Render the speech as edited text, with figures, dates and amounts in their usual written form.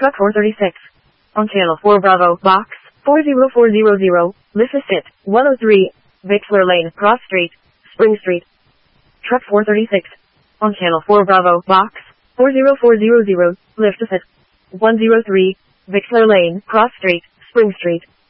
Truck 436. On channel 4 Bravo, box 40400, Lissasit, 103, Bixler Lane, Cross Street, Spring Street. Truck 436. On channel 4 Bravo, box 40400, Lissasit, 103, Bixler Lane, Cross Street, Spring Street.